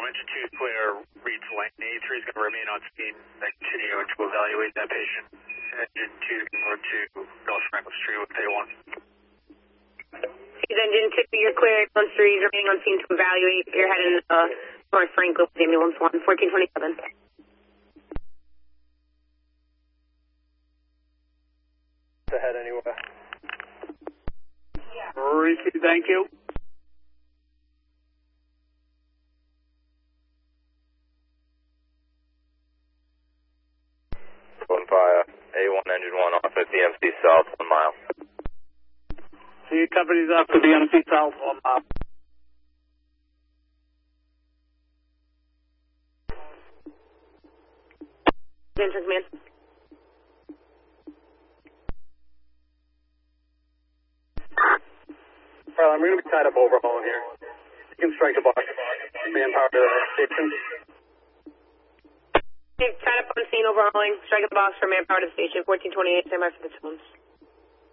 engine 2 clear, reads lane. A3 is going to remain on scene and continue to evaluate that patient. Engine 2 can move to North Franklin Street with A1. Engine 2, you're clear. Ambulance 3 is remaining on scene to evaluate. You're heading North Franklin with Ambulance 1, 1427. Ahead anyway. Receive, thank you. One fire. A1 engine 1 off at BMC South, 1 mile. See companies off to BMC South, 1 mile. Engine command. Well, I'm going to be tied up overhauling here. You can strike a box. Manpower to the station. Tied up on scene overhauling. Strike a box for manpower to the station. 1428. Stand by for the tones.